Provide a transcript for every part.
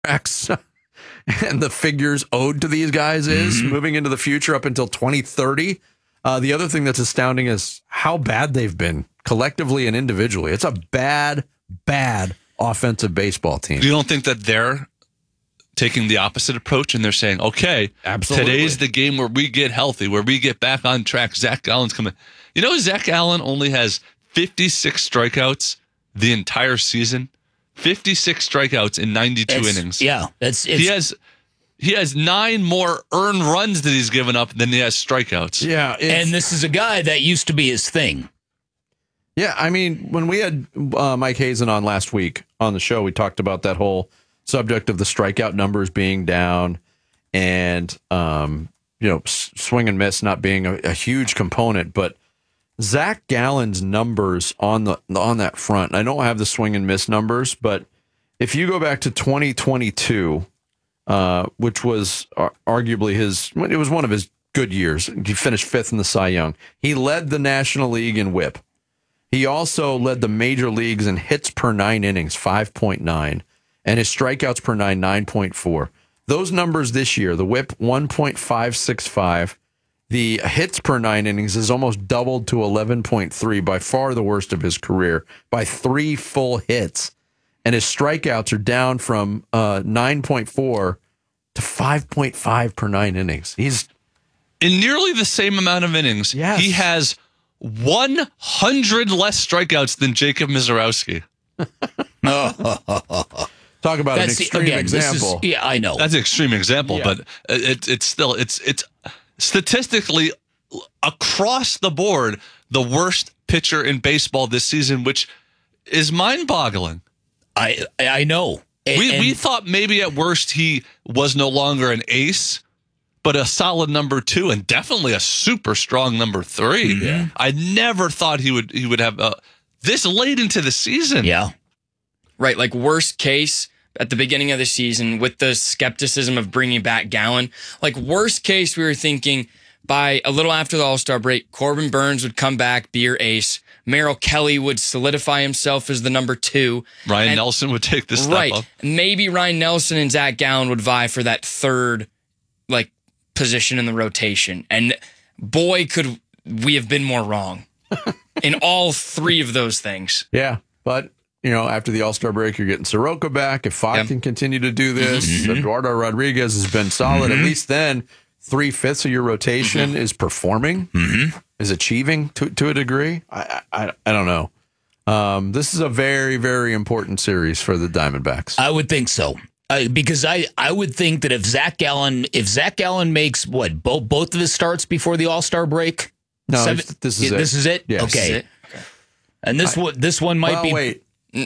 contracts and the figures owed to these guys is moving into the future up until 2030. The other thing that's astounding is how bad they've been collectively and individually. It's a bad offensive baseball team. You don't think that they're taking the opposite approach and they're saying, okay, Absolutely. Today's the game where we get healthy, where we get back on track. Zach Gallen's coming. You know, Zach Gallen only has 56 strikeouts the entire season. 56 strikeouts in 92 innings. Yeah. He has 9 more earned runs that he's given up than he has strikeouts. Yeah. And this is a guy that used to be his thing. Yeah, I mean, when we had Mike Hazen on last week on the show, we talked about that whole subject of the strikeout numbers being down and, swing and miss not being a huge component. But Zach Gallen's numbers on that front, I don't have the swing and miss numbers, but if you go back to 2022, which was arguably it was one of his good years. He finished 5th in the Cy Young. He led the National League in WHIP. He also led the major leagues in hits per 9 innings, 5.9, and his strikeouts per 9, 9.4. Those numbers this year, the WHIP 1.565, the hits per 9 innings is almost doubled to 11.3, by far the worst of his career, by 3 full hits. And his strikeouts are down from 9.4 to 5.5 per 9 innings. He's in nearly the same amount of innings. Yes. He has 100 less strikeouts than Jacob Mizorowski. Talk about an extreme example. I know. That's an extreme example, but it's still statistically across the board the worst pitcher in baseball this season, which is mind-boggling. I know. We thought maybe at worst he was no longer an ace, but a solid number 2 and definitely a super strong number 3. Yeah. I never thought he would have this late into the season. Yeah. Right, like worst case at the beginning of the season with the skepticism of bringing back Gallen. Like worst case, we were thinking by a little after the All-Star break, Corbin Burns would come back, be your ace. Merrill Kelly would solidify himself as the number 2. Ryan Nelson would take the step up. Maybe Ryan Nelson and Zach Gallen would vie for that third position in the rotation. And boy, could we have been more wrong in all 3 of those things. Yeah, but after the All-Star break, you're getting Soroka back. If Fox can continue to do this, Eduardo Rodriguez has been solid. At least then 3/5 of your rotation is performing, is achieving to a degree. I don't know. This is a very, very important series for the Diamondbacks. I would think so. Because I would think that if Zach Gallen makes both of his starts before the All-Star break. No, this is it. This is it. Yes. Okay. And this one might be. Wait.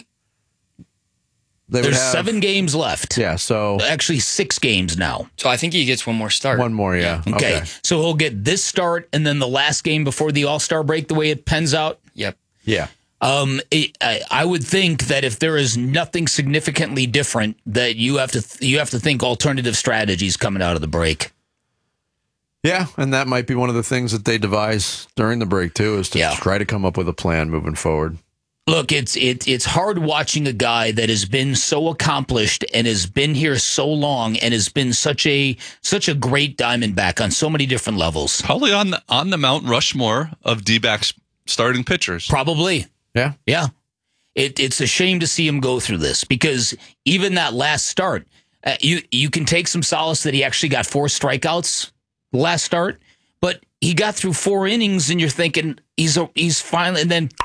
There's 7 games left. Yeah, so actually 6 games now. So I think he gets one more start. One more, yeah. Okay. So he'll get this start and then the last game before the All-Star break, the way it pens out. Yep. Yeah. I would think that if there is nothing significantly different, that you have to think alternative strategies coming out of the break. Yeah, and that might be one of the things that they devise during the break too, is to try to come up with a plan moving forward. Look, it's hard watching a guy that has been so accomplished and has been here so long and has been such a great Diamondback on so many different levels. Probably on the Mount Rushmore of D-backs starting pitchers. Probably. Yeah. Yeah. It's a shame to see him go through this because even that last start, you can take some solace that he actually got 4 strikeouts last start, but he got through 4 innings and you're thinking he's finally,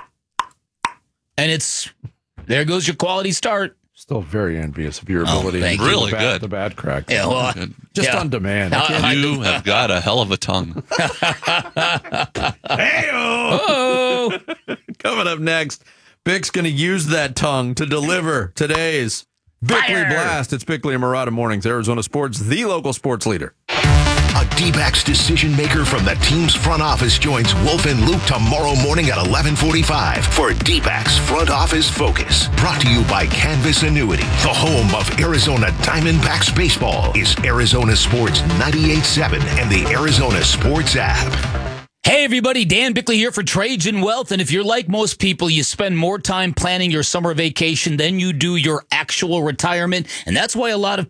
and there goes your quality start. Still very envious of your ability to really the bad crack. Yeah, well, just on demand. You have got a hell of a tongue. Hey-o! Coming up next, Bick's going to use that tongue to deliver today's Bickley Blast. It's Bickley and Murata Mornings, Arizona Sports, the local sports leader. A D-backs decision maker from the team's front office joins Wolf and Luke tomorrow morning at 11:45 for D-backs Front Office Focus. Brought to you by Canvas Annuity. The home of Arizona Diamondbacks baseball is Arizona Sports 98.7 and the Arizona Sports app. Hey, Hey everybody, Dan Bickley here for Trajan Wealth. And if you're like most people, you spend more time planning your summer vacation than you do your actual retirement. And that's why a lot of